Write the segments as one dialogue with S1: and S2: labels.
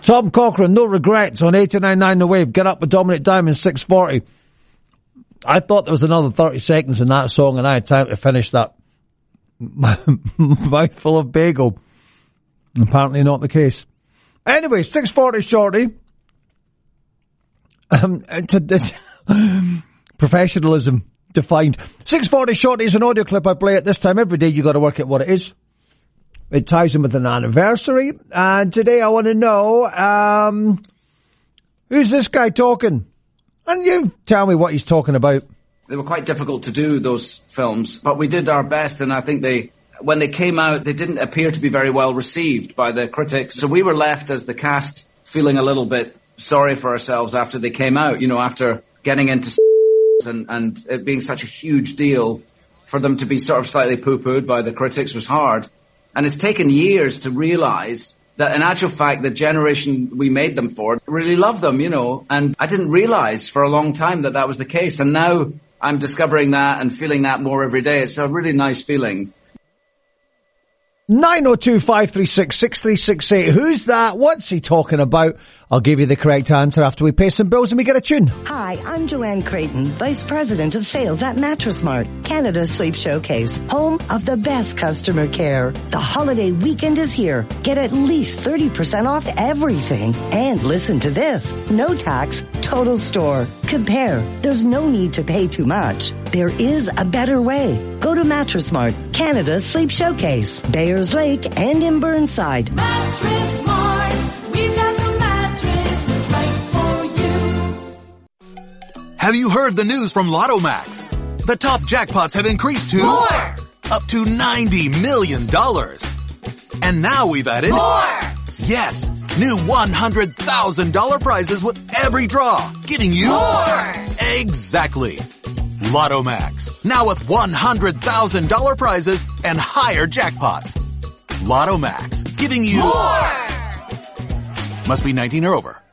S1: Tom Cochrane, no regrets on 89.9 The Wave. Get Up with Dominic Diamond, 6:40. I thought there was another 30 seconds in that song and I had time to finish that mouthful of bagel. Apparently not the case. Anyway, 6:40 shorty. Professionalism defined. 6:40 shorty is an audio clip I play at this time every day. You got to work out what it is. It ties in with an anniversary. And today I want to know, who's this guy talking? And you tell me what he's talking about.
S2: They were quite difficult to do, those films, but we did our best, and I think when they came out, they didn't appear to be very well received by the critics. So we were left as the cast feeling a little bit sorry for ourselves after they came out, you know, after getting into and it being such a huge deal. For them to be sort of slightly poo-pooed by the critics was hard. And it's taken years to realize that in actual fact, the generation we made them for really loved them, you know, and I didn't realize for a long time that was the case. And now I'm discovering that and feeling that more every day. It's a really nice feeling.
S1: 902-536-6368. Who's that? What's he talking about? I'll give you the correct answer after we pay some bills and we get a tune.
S3: Hi, I'm Joanne Creighton, Vice President of Sales at Mattress Mart, Canada's Sleep Showcase, home of the best customer care. The holiday weekend is here. Get at least 30% off everything. And listen to this. No tax, total store. Compare. There's no need to pay too much. There is a better way. Go to Mattress Mart, Canada's Sleep Showcase, Bayers Lake and in Burnside.
S4: Mattress Mart, we've got the mattress that's right for you.
S5: Have you heard the news from Lotto Max? The top jackpots have increased to
S4: more,
S5: up to $90 million. And now we've added
S4: more.
S5: Yes, new $100,000 prizes with every draw, giving you
S4: more.
S5: Exactly. Lotto Max, now with $100,000 prizes and higher jackpots. Lotto Max, giving you
S4: more.
S5: Must be 19 or over.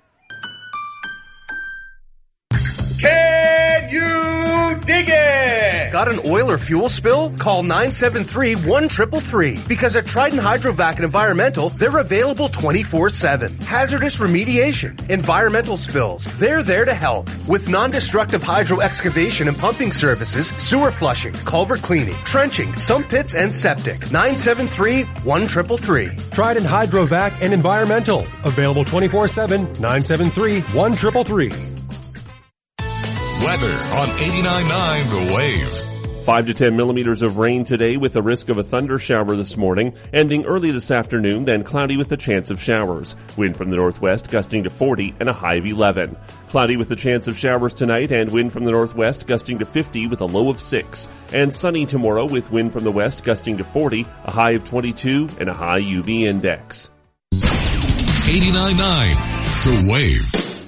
S6: Can you dig it? Got an oil or fuel spill? Call 973-1333. Because at Trident Hydrovac and Environmental, they're available 24/7. Hazardous remediation, environmental spills, they're there to help. With non-destructive hydro excavation and pumping services, sewer flushing, culvert cleaning, trenching, sump pits, and septic. 973-1333.
S7: Trident Hydrovac and Environmental. Available 24/7, 973-1333.
S8: Weather on 89.9 The Wave.
S9: 5 to 10 millimeters of rain today with the risk of a thunder shower this morning, ending early this afternoon, then cloudy with a chance of showers. Wind from the northwest gusting to 40 and a high of 11. Cloudy with a chance of showers tonight and wind from the northwest gusting to 50 with a low of 6. And sunny tomorrow with wind from the west gusting to 40, a high of 22 and a high UV index.
S8: 89.9 The Wave.